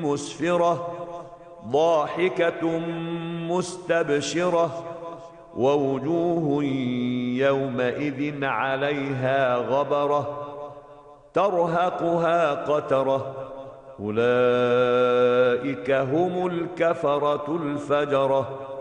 مسفرة ضاحكة مستبشرة ووجوه يومئذ عليها غبرة ترهقها قترة أولئك هم الكفرة الفجرة.